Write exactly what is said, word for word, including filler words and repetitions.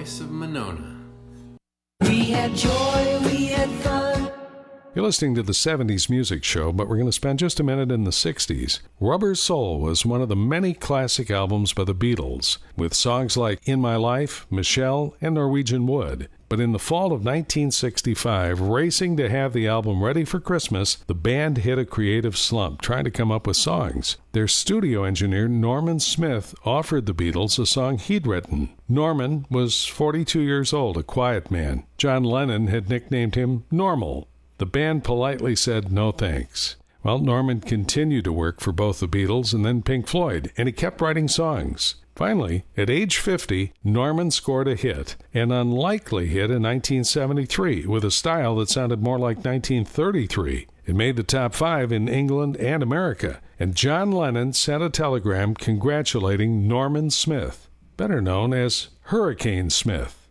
voice of Monona. We had joy, we had fun. You're listening to the seventies Music Show, but we're going to spend just a minute in the sixties. Rubber Soul was one of the many classic albums by the Beatles, with songs like In My Life, Michelle, and Norwegian Wood. But in the fall of nineteen sixty-five, racing to have the album ready for Christmas, the band hit a creative slump trying to come up with songs. Their studio engineer, Norman Smith, offered the Beatles a song he'd written. Norman was forty-two years old, a quiet man. John Lennon had nicknamed him Normal. The band politely said no thanks. Well, Norman continued to work for both the Beatles and then Pink Floyd, and he kept writing songs. Finally, at age fifty, Norman scored a hit, an unlikely hit in nineteen seventy-three, with a style that sounded more like nineteen thirty-three. It made the top five in England and America, and John Lennon sent a telegram congratulating Norman Smith, better known as Hurricane Smith.